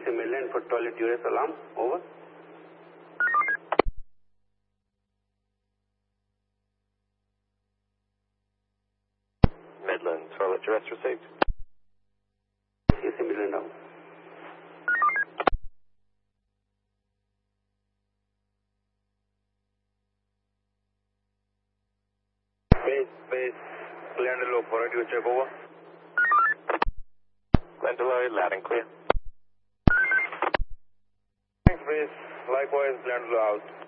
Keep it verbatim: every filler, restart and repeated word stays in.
C Midland for toilet duress alarm. Over. Midland, toilet duress received. C C Midland out. Base, base, Glendalough for radio check, over. Glendalough, loud and clear. Thanks, base. Likewise, Glendalough out.